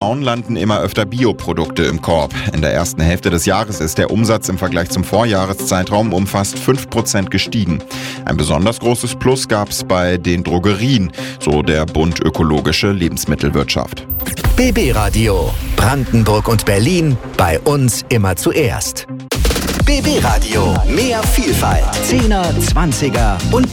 Frauen landen immer öfter Bioprodukte im Korb. In der ersten Hälfte des Jahres ist der Umsatz im Vergleich zum Vorjahreszeitraum um fast 5% gestiegen. Ein besonders großes Plus gab es bei den Drogerien, so der Bund Ökologische Lebensmittelwirtschaft. BB Radio. Brandenburg und Berlin. Bei uns immer zuerst. BB Radio. Mehr Vielfalt. 10er, 20er und